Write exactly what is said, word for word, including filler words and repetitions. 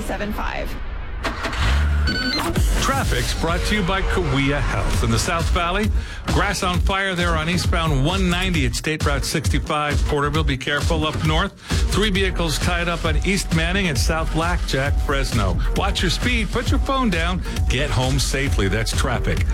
seven five. Traffic's brought to you by Kawea Health. In the South Valley, grass on fire there on eastbound one ninety at State Route sixty-five. Porterville, be careful up north. Three vehicles tied up on East Manning and South Blackjack, Fresno. Watch your speed. Put your phone down. Get home safely. That's traffic.